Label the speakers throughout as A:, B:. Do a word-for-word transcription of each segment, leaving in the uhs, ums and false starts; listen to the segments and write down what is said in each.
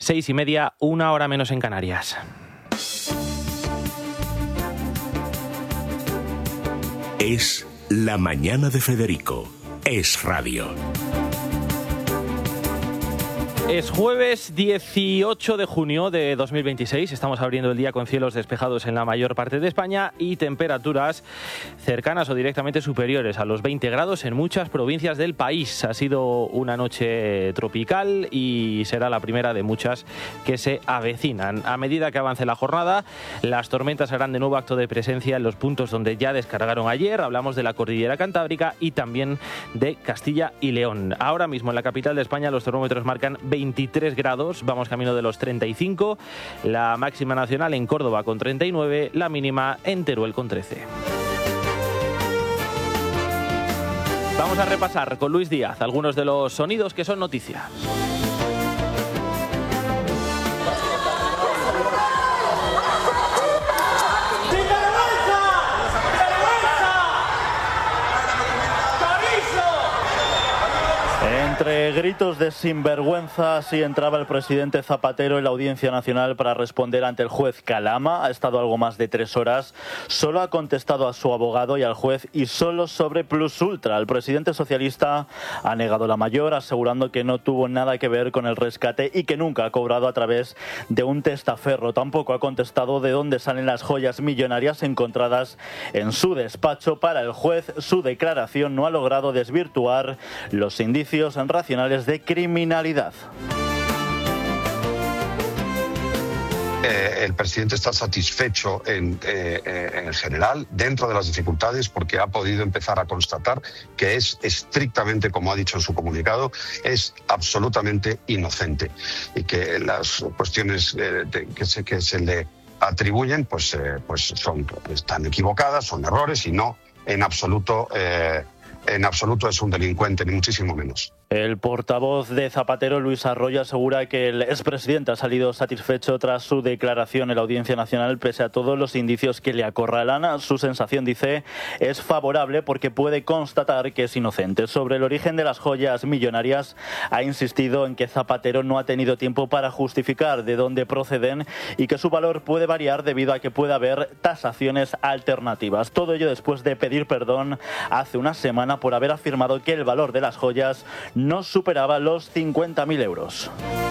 A: Seis y media, una hora menos en Canarias.
B: Es La Mañana de Federico. Es radio.
A: Es jueves dieciocho de junio de dos mil veintiséis, estamos abriendo el día con cielos despejados en la mayor parte de España y temperaturas cercanas o directamente superiores a los veinte grados en muchas provincias del país. Ha sido una noche tropical y será la primera de muchas que se avecinan. A medida que avance la jornada, las tormentas harán de nuevo acto de presencia en los puntos donde ya descargaron ayer. Hablamos de la cordillera cantábrica y también de Castilla y León. Ahora mismo en la capital de España los termómetros marcan veintitrés grados, vamos camino de los treinta y cinco, la máxima nacional en Córdoba con treinta y nueve, la mínima en Teruel con trece. Vamos a repasar con Luis Díaz algunos de los sonidos que son noticia.
C: Entre gritos de sinvergüenza, así entraba el presidente Zapatero en la Audiencia Nacional para responder ante el juez Calama. Ha estado algo más de tres horas. Solo ha contestado a su abogado y al juez y solo sobre Plus Ultra. El presidente socialista ha negado la mayor, asegurando que no tuvo nada que ver con el rescate y que nunca ha cobrado a través de un testaferro. Tampoco ha contestado de dónde salen las joyas millonarias encontradas en su despacho. Para el juez, su declaración no ha logrado desvirtuar los indicios racionales de criminalidad.
D: Eh, el presidente está satisfecho en, eh, eh, en general, dentro de las dificultades, porque ha podido empezar a constatar que es estrictamente, como ha dicho en su comunicado, es absolutamente inocente y que las cuestiones eh, de, que, se, que se le atribuyen pues, eh, pues son, están equivocadas, son errores y no en absoluto, eh, en absoluto es un delincuente, ni muchísimo menos.
C: El portavoz de Zapatero, Luis Arroyo, asegura que el expresidente ha salido satisfecho tras su declaración en la Audiencia Nacional, pese a todos los indicios que le acorralan. Su sensación, dice, es favorable porque puede constatar que es inocente. Sobre el origen de las joyas millonarias, ha insistido en que Zapatero no ha tenido tiempo para justificar de dónde proceden y que su valor puede variar debido a que puede haber tasaciones alternativas. Todo ello después de pedir perdón hace una semana por haber afirmado que el valor de las joyas no superaba los cincuenta mil euros.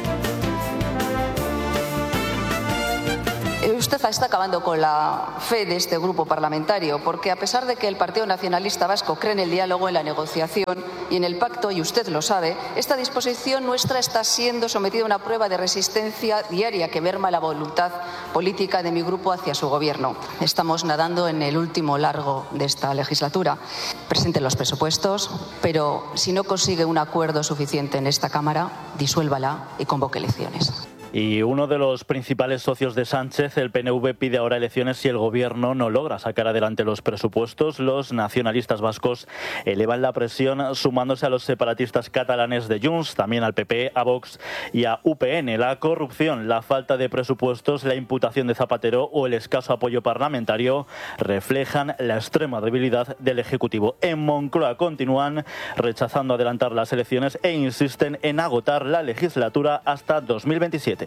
E: Usted está acabando con la fe de este grupo parlamentario, porque a pesar de que el Partido Nacionalista Vasco cree en el diálogo, en la negociación y en el pacto, y usted lo sabe, esta disposición nuestra está siendo sometida a una prueba de resistencia diaria que merma la voluntad política de mi grupo hacia su gobierno. Estamos nadando en el último largo de esta legislatura. Presente los presupuestos, pero si no consigue un acuerdo suficiente en esta Cámara, disuélvala y convoque elecciones.
C: Y uno de los principales socios de Sánchez, el P N V, pide ahora elecciones si el gobierno no logra sacar adelante los presupuestos. Los nacionalistas vascos elevan la presión sumándose a los separatistas catalanes de Junts, también al P P, a Vox y a U P N. La corrupción, la falta de presupuestos, la imputación de Zapatero o el escaso apoyo parlamentario reflejan la extrema debilidad del Ejecutivo. En Moncloa continúan rechazando adelantar las elecciones e insisten en agotar la legislatura hasta dos mil veintisiete.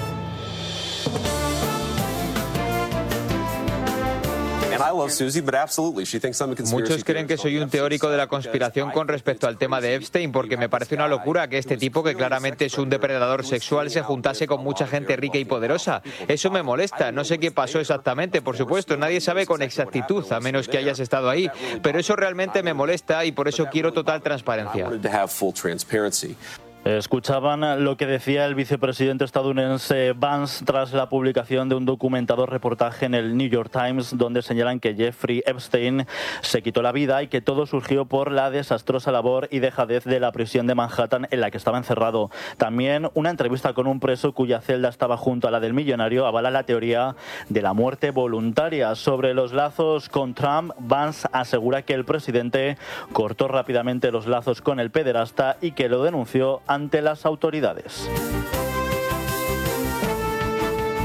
F: Muchos creen que soy un teórico de la conspiración con respecto al tema de Epstein, porque me parece una locura que este tipo, que claramente es un depredador sexual, se juntase con mucha gente rica y poderosa. Eso me molesta. No sé qué pasó exactamente, por supuesto. Nadie sabe con exactitud, a menos que hayas estado ahí. Pero eso realmente me molesta y por eso quiero total transparencia.
C: Escuchaban lo que decía el vicepresidente estadounidense Vance tras la publicación de un documentado reportaje en el New York Times, donde señalan que Jeffrey Epstein se quitó la vida y que todo surgió por la desastrosa labor y dejadez de la prisión de Manhattan en la que estaba encerrado. También una entrevista con un preso cuya celda estaba junto a la del millonario avala la teoría de la muerte voluntaria. Sobre los lazos con Trump, Vance asegura que el presidente cortó rápidamente los lazos con el pederasta y que lo denunció ante las autoridades.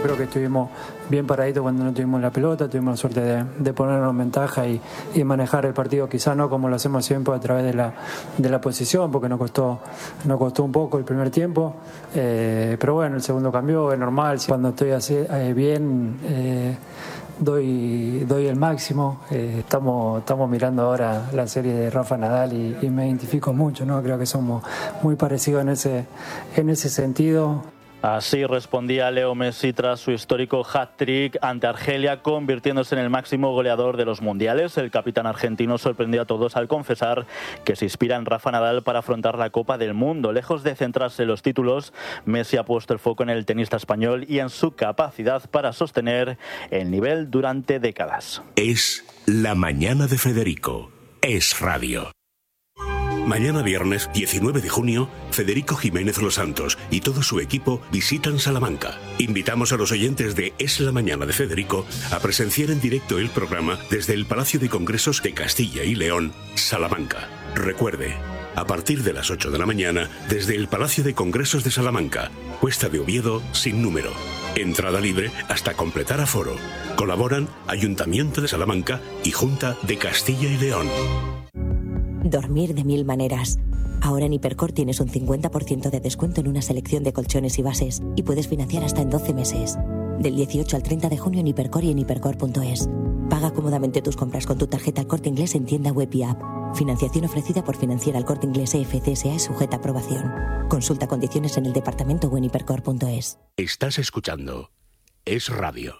G: Creo que estuvimos bien paraditos cuando no tuvimos la pelota, tuvimos la suerte de, de ponernos en ventaja y, y manejar el partido, quizá no como lo hacemos siempre a través de la, de la posición, porque nos costó, nos costó un poco el primer tiempo, eh, pero bueno, el segundo cambió, es normal, cuando estoy así, eh, bien... Eh, Doy, doy el máximo. Eh, estamos, estamos mirando ahora la serie de Rafa Nadal y, y me identifico mucho, ¿no? Creo que somos muy parecidos en ese, en ese sentido.
C: Así respondía Leo Messi tras su histórico hat-trick ante Argelia, convirtiéndose en el máximo goleador de los mundiales. El capitán argentino sorprendió a todos al confesar que se inspira en Rafa Nadal para afrontar la Copa del Mundo. Lejos de centrarse en los títulos, Messi ha puesto el foco en el tenista español y en su capacidad para sostener el nivel durante décadas.
B: Es La Mañana de Federico. Es Radio. Mañana viernes diecinueve de junio, Federico Jiménez Los Santos y todo su equipo visitan Salamanca. Invitamos a los oyentes de Es la Mañana de Federico a presenciar en directo el programa desde el Palacio de Congresos de Castilla y León, Salamanca. Recuerde, a partir de las ocho de la mañana, desde el Palacio de Congresos de Salamanca, Cuesta de Oviedo sin número. Entrada libre hasta completar aforo. Colaboran Ayuntamiento de Salamanca y Junta de Castilla y León.
H: Dormir de mil maneras. Ahora en Hipercor tienes un cincuenta por ciento de descuento en una selección de colchones y bases y puedes financiar hasta en doce meses. Del dieciocho al treinta de junio en Hipercor y en hipercor punto es. Paga cómodamente tus compras con tu tarjeta El Corte Inglés en tienda web y app. Financiación ofrecida por Financiera El Corte Inglés E F C S A es sujeta a aprobación. Consulta condiciones en el departamento o en hipercor punto es.
B: Estás escuchando Es Radio.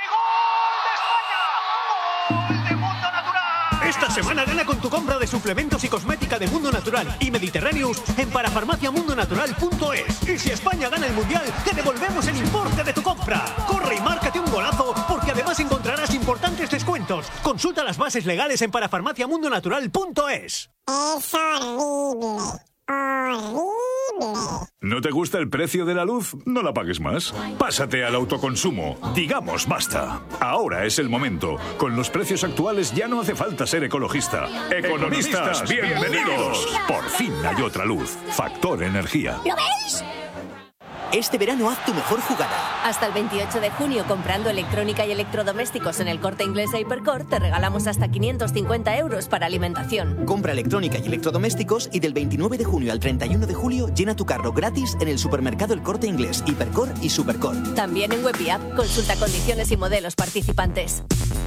I: Esta semana gana con tu compra de suplementos y cosmética de Mundo Natural y Mediterráneos en parafarmacia mundo natural punto es. Y si España gana el Mundial, te devolvemos el importe de tu compra. Corre y márcate un golazo, porque además encontrarás importantes descuentos. Consulta las bases legales en parafarmacia mundo natural punto es.
J: Es horrible. Horrible.
K: ¿No te gusta el precio de la luz? No la pagues más. Pásate al autoconsumo. Digamos basta. Ahora es el momento. Con los precios actuales ya no hace falta ser ecologista. Economistas, bienvenidos. Por fin hay otra luz. Factor Energía.
J: ¿Lo veis?
L: Este verano haz tu mejor jugada.
M: Hasta el veintiocho de junio, comprando electrónica y electrodomésticos en El Corte Inglés e Hipercor, te regalamos hasta quinientos cincuenta euros para alimentación.
L: Compra electrónica y electrodomésticos y del veintinueve de junio al treinta y uno de julio llena tu carro gratis en el supermercado El Corte Inglés, Hipercor y Supercor.
M: También en web y app. Consulta condiciones y modelos participantes.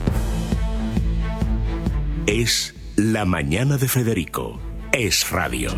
B: Es La Mañana de Federico. Es Radio.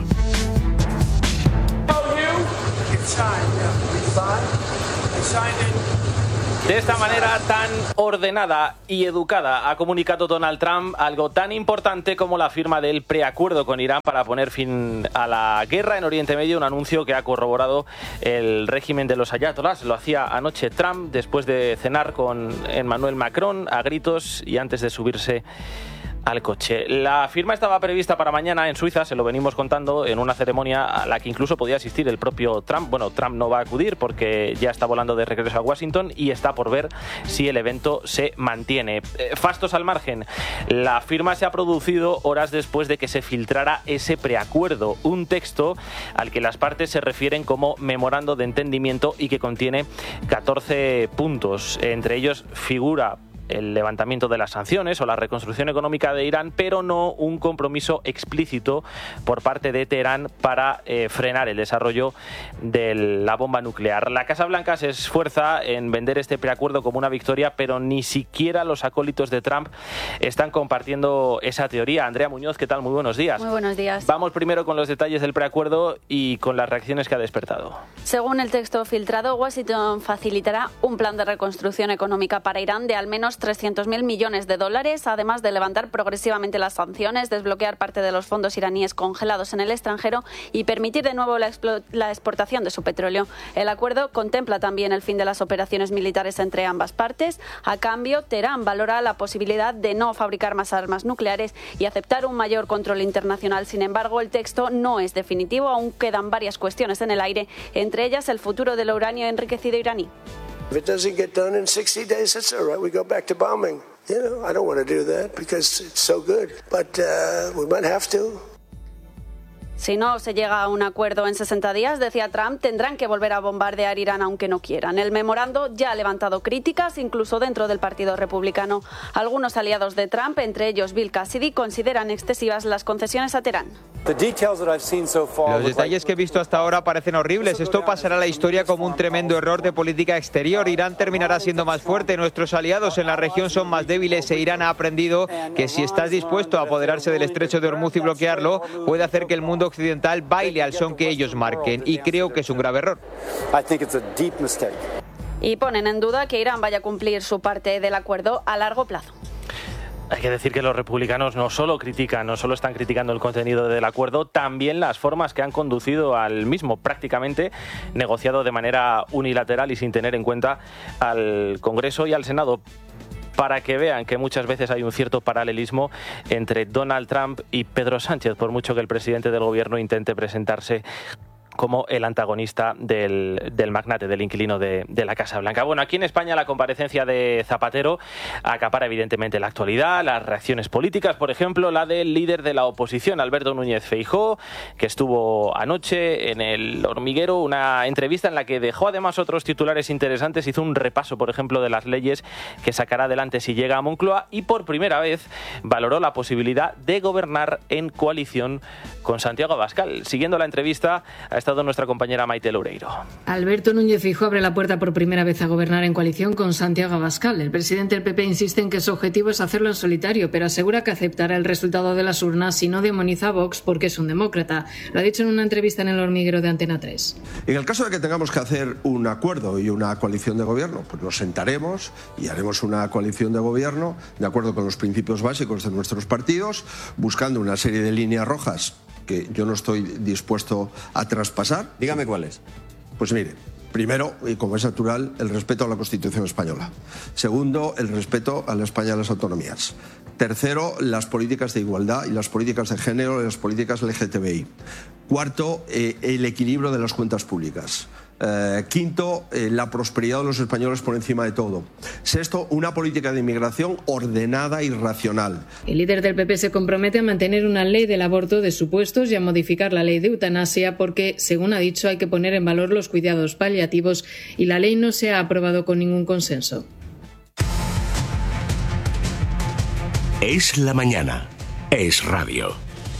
A: De esta manera tan ordenada y educada ha comunicado Donald Trump algo tan importante como la firma del preacuerdo con Irán para poner fin a la guerra en Oriente Medio, un anuncio que ha corroborado el régimen de los ayatolás. Lo hacía anoche Trump después de cenar con Emmanuel Macron a gritos y antes de subirse al coche. La firma estaba prevista para mañana en Suiza, se lo venimos contando, en una ceremonia a la que incluso podía asistir el propio Trump. Bueno, Trump no va a acudir porque ya está volando de regreso a Washington y está por ver si el evento se mantiene. Eh, fastos al margen, la firma se ha producido horas después de que se filtrara ese preacuerdo, un texto al que las partes se refieren como memorando de entendimiento y que contiene catorce puntos. Entre ellos figura el levantamiento de las sanciones o la reconstrucción económica de Irán, pero no un compromiso explícito por parte de Teherán para eh, frenar el desarrollo de la bomba nuclear. La Casa Blanca se esfuerza en vender este preacuerdo como una victoria, pero ni siquiera los acólitos de Trump están compartiendo esa teoría. Andrea Muñoz, ¿qué tal? Muy buenos días.
N: Muy buenos días.
A: Vamos primero con los detalles del preacuerdo y con las reacciones que ha despertado.
N: Según el texto filtrado, Washington facilitará un plan de reconstrucción económica para Irán de al menos trescientos mil millones de dólares, además de levantar progresivamente las sanciones, desbloquear parte de los fondos iraníes congelados en el extranjero y permitir de nuevo la, explo- la exportación de su petróleo. El acuerdo contempla también el fin de las operaciones militares entre ambas partes. A cambio, Teherán valora la posibilidad de no fabricar más armas nucleares y aceptar un mayor control internacional. Sin embargo, el texto no es definitivo, aún quedan varias cuestiones en el aire, entre ellas el futuro del uranio enriquecido iraní.
O: If it doesn't get done in sixty days, that's all right. We go back to bombing. You know, I don't want to do that because it's so good, but uh, we might have to.
N: Si no se llega a un acuerdo en sesenta días, decía Trump, tendrán que volver a bombardear Irán aunque no quieran. El memorando ya ha levantado críticas, incluso dentro del Partido Republicano. Algunos aliados de Trump, entre ellos Bill Cassidy, consideran excesivas las concesiones a Teherán.
F: Los detalles que he visto hasta ahora parecen horribles. Esto pasará a la historia como un tremendo error de política exterior. Irán terminará siendo más fuerte. Nuestros aliados en la región son más débiles e Irán ha aprendido que si estás dispuesto a apoderarse del estrecho de Hormuz y bloquearlo, puede hacer que el mundo occidental baile al son que ellos marquen. Y creo que es un grave error.
N: Y ponen en duda que Irán vaya a cumplir su parte del acuerdo a largo plazo.
A: Hay que decir que los republicanos no solo critican, no solo están criticando el contenido del acuerdo, también las formas que han conducido al mismo, prácticamente negociado de manera unilateral y sin tener en cuenta al Congreso y al Senado, para que vean que muchas veces hay un cierto paralelismo entre Donald Trump y Pedro Sánchez, por mucho que el presidente del gobierno intente presentarse como el antagonista del, del magnate, del inquilino de, de la Casa Blanca. Bueno, aquí en España la comparecencia de Zapatero acapara evidentemente la actualidad, las reacciones políticas, por ejemplo, la del líder de la oposición, Alberto Núñez Feijóo, que estuvo anoche en El Hormiguero, una entrevista en la que dejó además otros titulares interesantes, hizo un repaso, por ejemplo, de las leyes que sacará adelante si llega a Moncloa y por primera vez valoró la posibilidad de gobernar en coalición con Santiago Abascal. Siguiendo la entrevista ha estado nuestra compañera Maite Loureiro.
P: Alberto Núñez Feijóo abre la puerta por primera vez a gobernar en coalición con Santiago Abascal. El presidente del P P insiste en que su objetivo es hacerlo en solitario, pero asegura que aceptará el resultado de las urnas y no demoniza a Vox porque es un demócrata. Lo ha dicho en una entrevista en El Hormiguero de Antena tres.
Q: En el caso de que tengamos que hacer un acuerdo y una coalición de gobierno, pues nos sentaremos y haremos una coalición de gobierno de acuerdo con los principios básicos de nuestros partidos, buscando una serie de líneas rojas que yo no estoy dispuesto a traspasar.
R: Dígame cuáles.
Q: Pues mire, primero, y como es natural, el respeto a la Constitución española. Segundo, el respeto a la España de las autonomías. Tercero, las políticas de igualdad y las políticas de género y las políticas L G T B I. Cuarto, eh, el equilibrio de las cuentas públicas. Eh, quinto, eh, la prosperidad de los españoles por encima de todo. Sexto, una política de inmigración ordenada y racional.
P: El líder del P P se compromete a mantener una ley del aborto de supuestos y a modificar la ley de eutanasia porque, según ha dicho, hay que poner en valor los cuidados paliativos y la ley no se ha aprobado con ningún consenso.
B: Es la mañana. Es radio.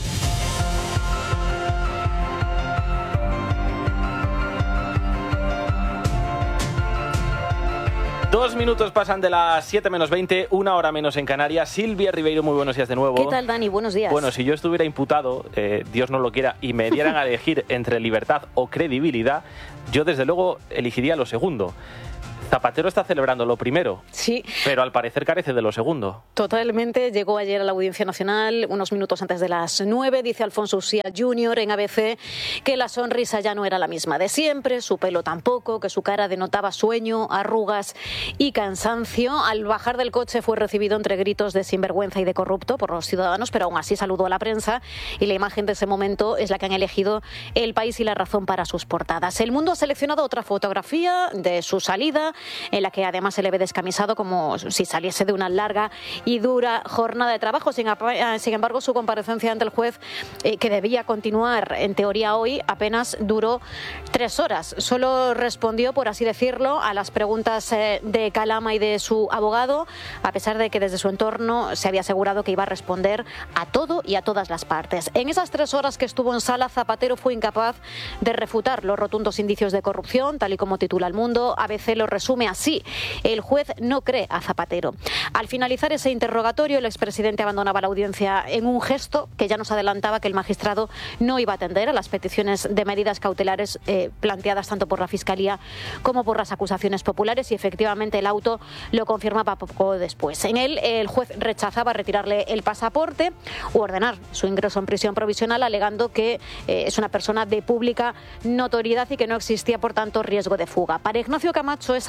A: Dos minutos pasan de las siete menos veinte, una hora menos en Canarias. Silvia Ribeiro, muy buenos días de nuevo.
S: ¿Qué tal, Dani? Buenos días.
A: Bueno, si yo estuviera imputado, eh, Dios no lo quiera, y me dieran a elegir entre libertad o credibilidad, yo desde luego elegiría lo segundo. Zapatero está celebrando lo primero,
S: sí,
A: pero al parecer carece de lo segundo.
S: Totalmente. Llegó ayer a la Audiencia Nacional, unos minutos antes de las nueve. Dice Alfonso Usía junior en A B C que la sonrisa ya no era la misma de siempre, su pelo tampoco, que su cara denotaba sueño, arrugas y cansancio. Al bajar del coche fue recibido entre gritos de sinvergüenza y de corrupto por los ciudadanos, pero aún así saludó a la prensa y la imagen de ese momento es la que han elegido El País y La Razón para sus portadas. El Mundo ha seleccionado otra fotografía de su salida, en la que además se le ve descamisado como si saliese de una larga y dura jornada de trabajo. Sin, sin embargo, su comparecencia ante el juez, eh, que debía continuar en teoría hoy, apenas duró tres horas. Solo respondió, por así decirlo, a las preguntas eh, de Calama y de su abogado, a pesar de que desde su entorno se había asegurado que iba a responder a todo y a todas las partes. En esas tres horas que estuvo en sala, Zapatero fue incapaz de refutar los rotundos indicios de corrupción, tal y como titula El Mundo. A B C lo resume así: el juez no cree a Zapatero. Al finalizar ese interrogatorio, el expresidente abandonaba la audiencia en un gesto que ya nos adelantaba que el magistrado no iba a atender a las peticiones de medidas cautelares eh, planteadas tanto por la Fiscalía como por las acusaciones populares, y efectivamente el auto lo confirmaba poco después. En él, el juez rechazaba retirarle el pasaporte u ordenar su ingreso en prisión provisional, alegando que eh, es una persona de pública notoriedad y que no existía, por tanto, riesgo de fuga. Para Ignacio Camacho, esa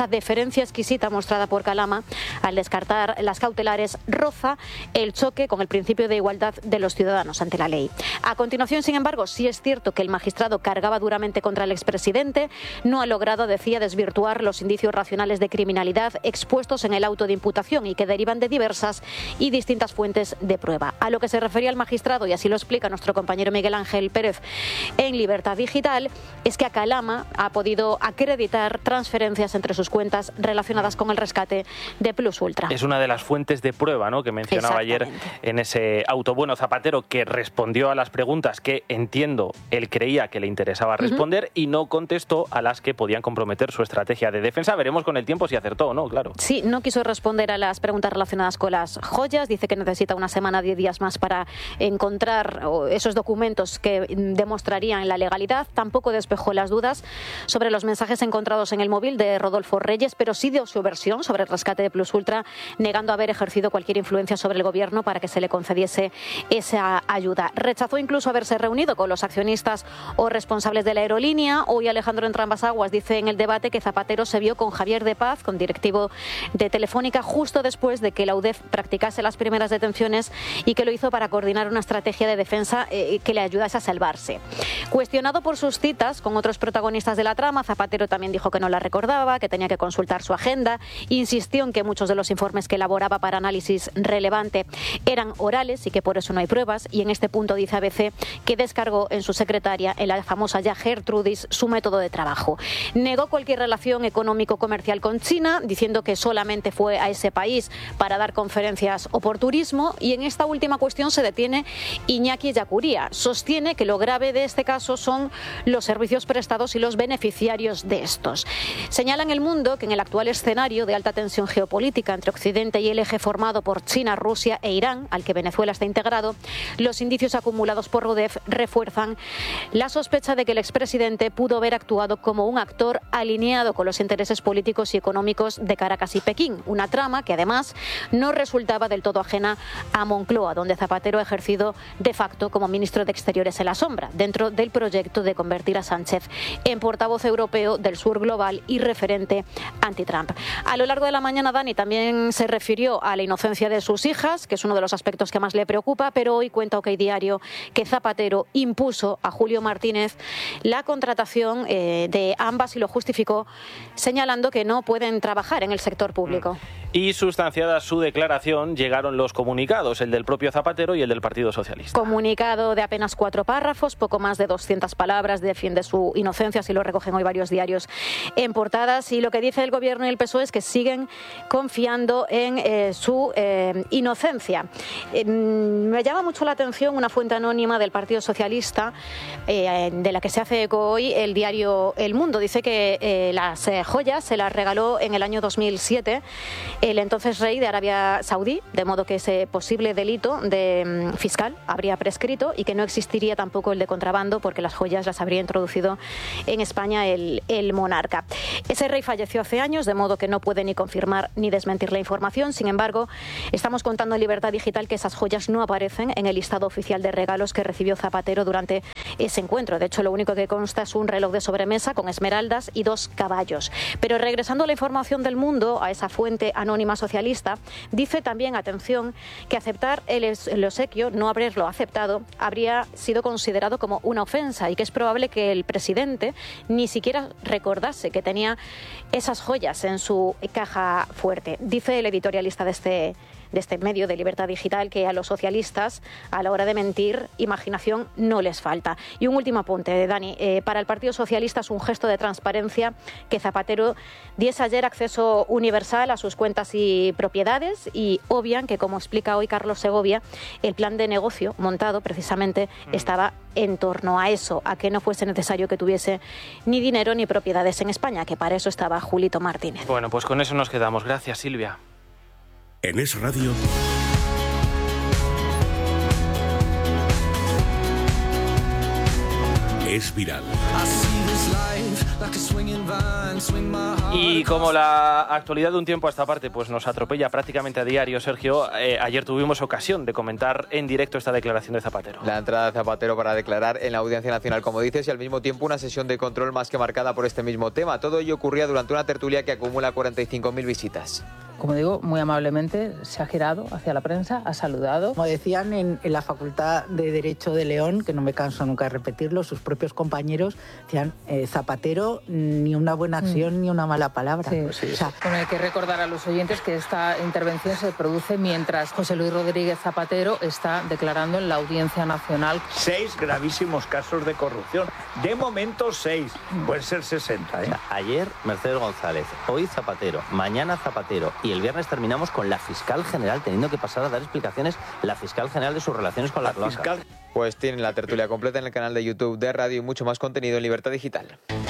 S: esa deferencia exquisita mostrada por Calama al descartar las cautelares roza el choque con el principio de igualdad de los ciudadanos ante la ley. A continuación, sin embargo, sí es cierto que el magistrado cargaba duramente contra el expresidente, no ha logrado, decía, desvirtuar los indicios racionales de criminalidad expuestos en el auto de imputación y que derivan de diversas y distintas fuentes de prueba. A lo que se refería el magistrado, y así lo explica nuestro compañero Miguel Ángel Pérez en Libertad Digital, es que a Calama ha podido acreditar transferencias entre sus cuentas relacionadas con el rescate de Plus Ultra.
A: Es una de las fuentes de prueba, ¿no?, que mencionaba ayer en ese auto. Bueno, Zapatero, que respondió a las preguntas que, entiendo, él creía que le interesaba responder, uh-huh, y no contestó a las que podían comprometer su estrategia de defensa. Veremos con el tiempo si acertó o no, claro.
S: Sí, no quiso responder a las preguntas relacionadas con las joyas. Dice que necesita una semana, diez días más para encontrar esos documentos que demostrarían la legalidad. Tampoco despejó las dudas sobre los mensajes encontrados en el móvil de Rodolfo Reyes, pero sí dio su versión sobre el rescate de Plus Ultra, negando haber ejercido cualquier influencia sobre el gobierno para que se le concediese esa ayuda. Rechazó incluso haberse reunido con los accionistas o responsables de la aerolínea. Hoy Alejandro Entrambas-Aguas dice en el debate que Zapatero se vio con Javier de Paz, con directivo de Telefónica, justo después de que la U D E F practicase las primeras detenciones y que lo hizo para coordinar una estrategia de defensa eh, que le ayudase a salvarse. Cuestionado por sus citas con otros protagonistas de la trama, Zapatero también dijo que no la recordaba, que tenía que consultar su agenda, insistió en que muchos de los informes que elaboraba para análisis relevante eran orales y que por eso no hay pruebas, y en este punto dice A B C que descargó en su secretaria, en la famosa ya Gertrudis, su método de trabajo. Negó cualquier relación económico-comercial con China, diciendo que solamente fue a ese país para dar conferencias o por turismo, y en esta última cuestión se detiene Iñaki Ellacuría. Sostiene que lo grave de este caso son los servicios prestados y los beneficiarios de estos. Señala en El Mundo que en el actual escenario de alta tensión geopolítica entre Occidente y el eje formado por China, Rusia e Irán, al que Venezuela está integrado, los indicios acumulados por U D E F refuerzan la sospecha de que el expresidente pudo haber actuado como un actor alineado con los intereses políticos y económicos de Caracas y Pekín, una trama que además no resultaba del todo ajena a Moncloa, donde Zapatero ha ejercido de facto como ministro de Exteriores en la sombra, dentro del proyecto de convertir a Sánchez en portavoz europeo del sur global y referente anti-Trump. A lo largo de la mañana, Dani también se refirió a la inocencia de sus hijas, que es uno de los aspectos que más le preocupa, pero hoy cuenta OK Diario que Zapatero impuso a Julio Martínez la contratación eh, de ambas y lo justificó señalando que no pueden trabajar en el sector público.
A: Y sustanciada su declaración, llegaron los comunicados, el del propio Zapatero y el del Partido Socialista.
S: Comunicado de apenas cuatro párrafos, poco más de doscientas palabras, defiende su inocencia, así lo recogen hoy varios diarios en portadas, y lo que dice el Gobierno y el P S O E es que siguen confiando en eh, su eh, inocencia. Eh, me llama mucho la atención una fuente anónima del Partido Socialista, eh, de la que se hace eco hoy el diario El Mundo. Dice que eh, las eh, joyas se las regaló en el año dos mil siete el entonces rey de Arabia Saudí, de modo que ese posible delito de um, fiscal habría prescrito y que no existiría tampoco el de contrabando, porque las joyas las habría introducido en España el, el monarca. Ese rey falleció hace años, de modo que no puede ni confirmar ni desmentir la información. Sin embargo, estamos contando en Libertad Digital que esas joyas no aparecen en el listado oficial de regalos que recibió Zapatero durante ese encuentro. De hecho, lo único que consta es un reloj de sobremesa con esmeraldas y dos caballos. Pero regresando a la información del Mundo, a esa fuente anónima socialista, dice también, atención, que aceptar el, el obsequio, no haberlo aceptado, habría sido considerado como una ofensa y que es probable que el presidente ni siquiera recordase que tenía esas joyas en su caja fuerte. Dice el editorialista de este de este medio de Libertad Digital que a los socialistas, a la hora de mentir, imaginación no les falta. Y un último apunte, Dani. Eh, para el Partido Socialista es un gesto de transparencia que Zapatero diese ayer acceso universal a sus cuentas y propiedades, y obvian que, como explica hoy Carlos Segovia, el plan de negocio montado precisamente mm. estaba en torno a eso, a que no fuese necesario que tuviese ni dinero ni propiedades en España, que para eso estaba Julito Martínez.
A: Bueno, pues con eso nos quedamos. Gracias, Silvia.
B: En Es Radio, Es Viral.
A: Y como la actualidad de un tiempo a esta parte pues nos atropella prácticamente a diario, Sergio, eh, ayer tuvimos ocasión de comentar en directo esta declaración de Zapatero.
F: La entrada de Zapatero para declarar en la Audiencia Nacional, como dices, y al mismo tiempo una sesión de control más que marcada por este mismo tema. Todo ello ocurría durante una tertulia que acumula cuarenta y cinco mil visitas.
R: Como digo, muy amablemente se ha girado hacia la prensa, ha saludado.
T: Como decían en, en la Facultad de Derecho de León, que no me canso nunca de repetirlo, sus propios compañeros decían, eh, Zapatero, ni una buena acción mm. ni una mala palabra.
R: Sí. Pues sí, o sea, bueno, hay que recordar a los oyentes que esta intervención se produce mientras José Luis Rodríguez Zapatero está declarando en la Audiencia Nacional.
U: Seis gravísimos casos de corrupción. De momento seis. Pueden ser sesenta. ¿eh?
V: O sea, ayer Mercedes González, hoy Zapatero, mañana Zapatero y el viernes terminamos con la fiscal general teniendo que pasar a dar explicaciones la fiscal general de sus relaciones con la, la cloaca.
F: Fiscal... Pues tienen la tertulia completa en el canal de YouTube de Radio y mucho más contenido en Libertad Digital.